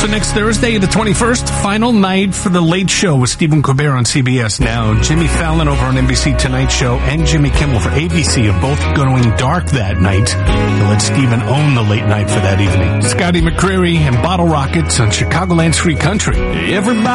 So next Thursday, the 21st, final night for The Late Show with Stephen Colbert on CBS Now. Jimmy Fallon over on NBC Tonight Show and Jimmy Kimmel for ABC are both going dark that night to let Stephen own the late night for that evening. Scotty McCreery and Bottle Rockets on Chicagoland's Free Country. Everybody